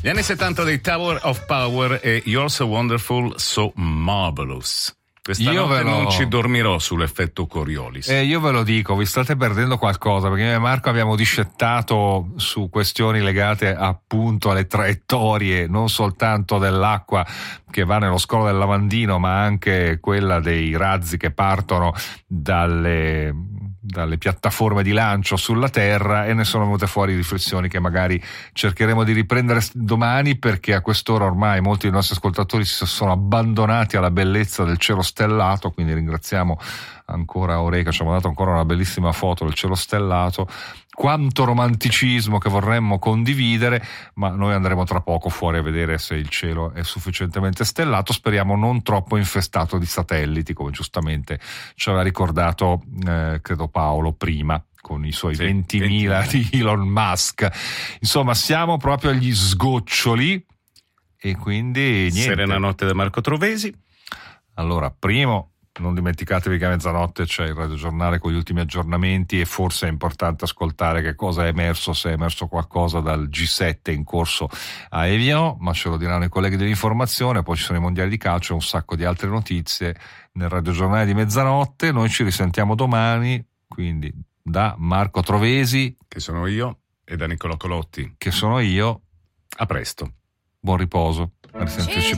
Gli anni 70 dei Tower of Power e You're So Wonderful, So Marvelous. Questa notte non ci dormirò sull'effetto Coriolis. Io ve lo dico, vi state perdendo qualcosa, perché io e Marco abbiamo discettato su questioni legate appunto alle traiettorie, non soltanto dell'acqua che va nello scolo del lavandino, ma anche quella dei razzi che partono dalle piattaforme di lancio sulla Terra, e ne sono venute fuori riflessioni che magari cercheremo di riprendere domani, perché a quest'ora ormai molti dei nostri ascoltatori si sono abbandonati alla bellezza del cielo stellato, quindi ringraziamo ancora Eureka, ci ha mandato ancora una bellissima foto del cielo stellato. Quanto romanticismo che vorremmo condividere, ma noi andremo tra poco fuori a vedere se il cielo è sufficientemente stellato, speriamo non troppo infestato di satelliti, come giustamente ci aveva ricordato credo Paolo prima con i suoi 20.000 di Elon Musk. Insomma, siamo proprio agli sgoccioli, e quindi niente. Serena notte da Marco Trovesi. Allora, primo, non dimenticatevi che a mezzanotte c'è il radiogiornale con gli ultimi aggiornamenti, e forse è importante ascoltare che cosa è emerso, se è emerso qualcosa dal G7 in corso a Evian, ma ce lo diranno i colleghi dell'informazione. Poi ci sono i mondiali di calcio e un sacco di altre notizie nel radiogiornale di mezzanotte. Noi ci risentiamo domani, quindi da Marco Trovesi, che sono io, e da Niccolò Colotti, che sono io. A presto. Buon riposo, a risentirci.